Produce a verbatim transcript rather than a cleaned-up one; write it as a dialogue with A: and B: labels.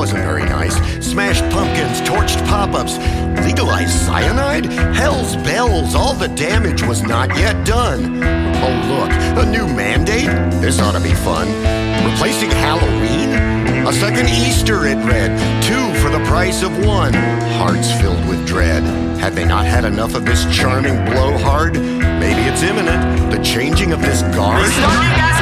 A: wasn't very nice. Smashed pumpkins, torched pop-ups, legalized cyanide? Hell's bells, all the damage was not yet done. Oh look, a new mandate? This ought to be fun. Replacing Halloween? A second Easter, it read. Two for the price of one. Hearts filled with dread. Had they not had enough of this charming blowhard? Maybe it's imminent. The changing of this guard?